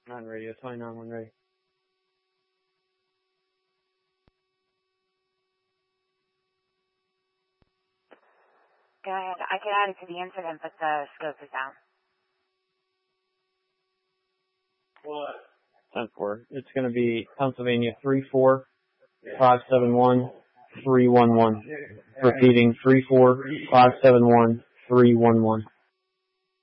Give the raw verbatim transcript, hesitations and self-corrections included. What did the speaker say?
On radio, twenty-nine one ready. Go ahead. I could add it to the incident, but the scope is down. What? ten four. It's going to be Pennsylvania three four five seven one three one one. Repeating three four five seven one three one one.